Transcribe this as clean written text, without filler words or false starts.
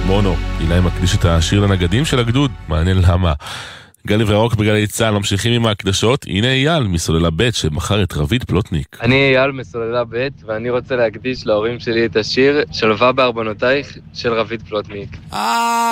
מונו. אילי מקדיש את השיר לנגדים של הגדוד, מעניין למה. גלי וירוק בגלי צהל, ממשיכים עם ההקדשות. הנה אייל מסוללה ב' שמחר את רבית פלוטניק. אני אייל מסוללה ב' ואני רוצה להקדיש להורים שלי את השיר שלווה בארבעונותייך של רבית פלוטניק.